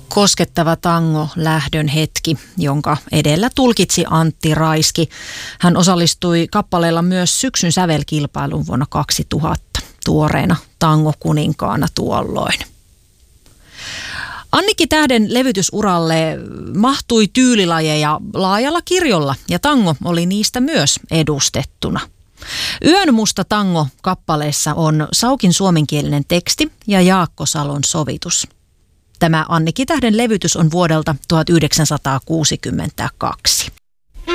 Koskettava tango, lähdön hetki, jonka edellä tulkitsi Antti Raiski. Hän osallistui kappaleella myös syksyn sävelkilpailuun vuonna 2000, tuoreena tangokuninkaana tuolloin. Annikki Tähden levytysuralle mahtui tyylilajeja laajalla kirjolla ja tango oli niistä myös edustettuna. Yön musta tango -kappaleessa on Saukin suomenkielinen teksti ja Jaakko Salon sovitus. Tämä Annikki Tähden levytys on vuodelta 1962.